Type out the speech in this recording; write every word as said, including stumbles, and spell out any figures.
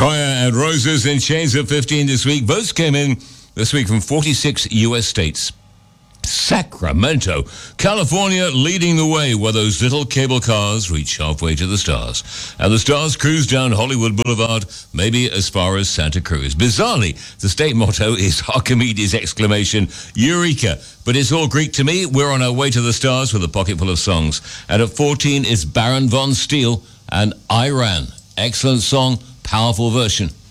Koya and Roses in Chains of fifteen this week. Votes came in this week from forty-six U S states. Sacramento, California leading the way where those little cable cars reach halfway to the stars. And the stars cruise down Hollywood Boulevard, maybe as far as Santa Cruz. Bizarrely, the state motto is Archimedes' exclamation, Eureka. But it's all Greek to me. We're on our way to the stars with a pocket full of songs. And at fourteen is Baron von Steele and Iran. Excellent song, powerful version.